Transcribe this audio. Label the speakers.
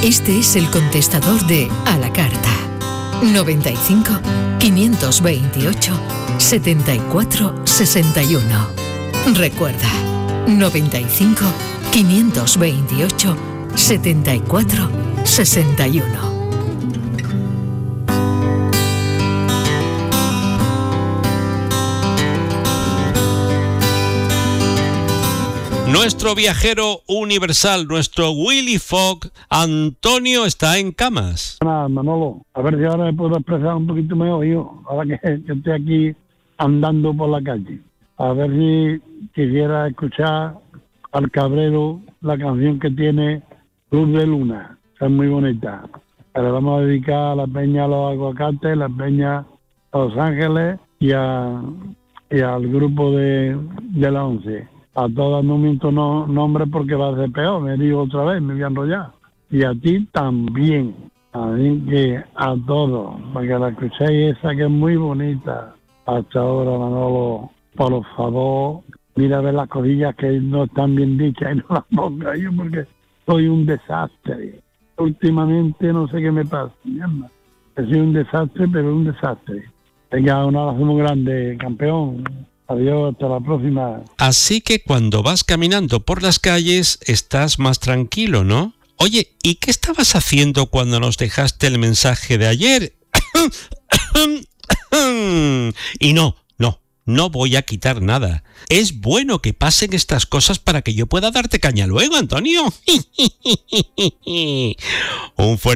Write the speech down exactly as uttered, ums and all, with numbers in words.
Speaker 1: Este es el contestador de A la Carta. noventa y cinco, quinientos veintiocho, setenta y cuatro sesenta y uno. Recuerda, noventa y cinco, quinientos veintiocho, setenta y cuatro sesenta y uno.
Speaker 2: Nuestro viajero universal, nuestro Willy Fogg, Antonio, está en camas.
Speaker 3: Nada, Manolo, a ver si ahora me puedo expresar un poquito mejor yo, ahora que, que estoy aquí andando por la calle. A ver si quisiera escuchar al Cabrero la canción que tiene Luz de Luna, es muy bonita. La vamos a dedicar a la peña a los aguacates, la peña a Los Ángeles y, a, y al grupo de, de la once. A todas no miento no, nombre porque va a ser peor, me digo otra vez, me voy a enrollar. Y a ti también, así que a todos, para que la escuchéis esa que es muy bonita. Hasta ahora, Manolo, por favor, mira a ver las codillas que no están bien dichas y no las ponga yo porque soy un desastre. Últimamente no sé qué me pasa, mierda. Soy un desastre, pero un desastre. Venga, un abrazo muy grande, campeón. Adiós, hasta la próxima.
Speaker 2: Así que cuando vas caminando por las calles estás más tranquilo, ¿no? Oye, ¿y qué estabas haciendo cuando nos dejaste el mensaje de ayer? Y no, no, no voy a quitar nada. Es bueno que pasen estas cosas para que yo pueda darte caña luego, Antonio. Un fuerte